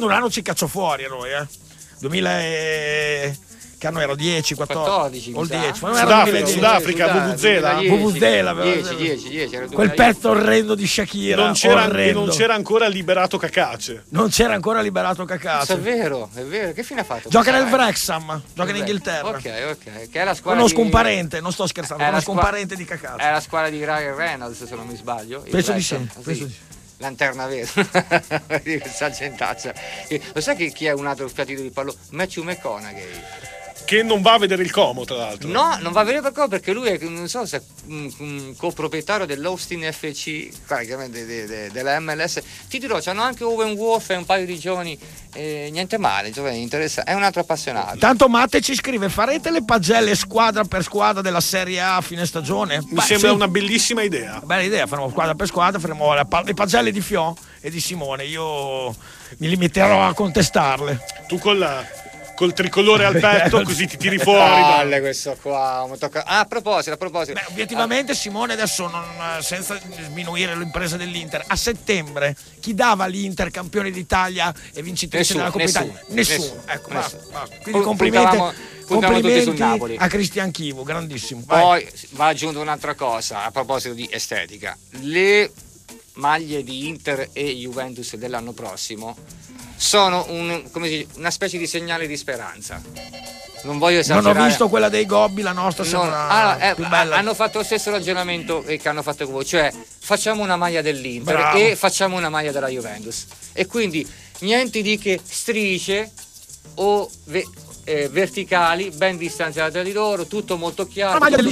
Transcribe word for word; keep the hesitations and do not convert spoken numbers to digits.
un anno ci cacciò fuori a noi, eh. duemila e... che anno era dieci, quattordici, o il dieci, ma non era Sudafrica, Sudafrica, Vuvuzela, Vuvuzela, dieci, dieci, dieci, quel pezzo orrendo di Shakira, non c'era, orrendo. non c'era ancora liberato Cacace. Non c'era ancora liberato Cacace. È vero, è vero. Che fine ha fatto? Gioca nel Wrexham, gioca in Inghilterra. Ok, ok. Che è la squadra conosco di... un parente, non sto scherzando, è conosco squa... un parente di Cacace. È la squadra di Ryan Reynolds, se non mi sbaglio. Penso di sì, penso di sì. Lanterna verde. Sargentaccia. Lo sai che chi è un altro fiatito di pallone? Matthew McConaughey. Che non va a vedere il Como, tra l'altro. No, non va a vedere per Como perché lui è, non so se è un, un coproprietario dell'Austin F C, praticamente de, de, della M L S. Ti dirò, c'hanno anche Owen Wolf e un paio di giovani, eh, niente male, giovani, interessante. È un altro appassionato. Tanto Matte ci scrive: farete le pagelle squadra per squadra della Serie A a fine stagione? Mi Beh, sembra sì. una bellissima idea. Bella idea, faremo squadra per squadra, faremo le, le pagelle di Fio e di Simone. Io mi limiterò a contestarle. Tu con la... col tricolore al petto, così ti tiri fuori. Palle, questo qua. Tocca... Ah, a proposito, a proposito. Beh, obiettivamente, ah. Simone, adesso non, senza sminuire l'impresa dell'Inter, a settembre chi dava l'Inter campione d'Italia e vincitrice nessuno, della Coppa nessuno, Italia? Nessuno. Nessuno. Ecco, nessuno. Basta, basta. Quindi complimenti, puntavamo, puntavamo complimenti a Cristian Chivo, grandissimo. Vai. Poi va aggiunta un'altra cosa a proposito di estetica. Le maglie di Inter e Juventus dell'anno prossimo sono un, come si dice, una specie di segnale di speranza. Non voglio esagerare. Non ho visto quella dei Gobbi, la nostra sembra ah, eh, più bella. Hanno fatto lo stesso ragionamento che hanno fatto con voi, cioè facciamo una maglia dell'Inter Bravo. e facciamo una maglia della Juventus. E quindi niente di che strisce o ve- eh, verticali ben distanziate da di loro, tutto molto chiaro. La maglia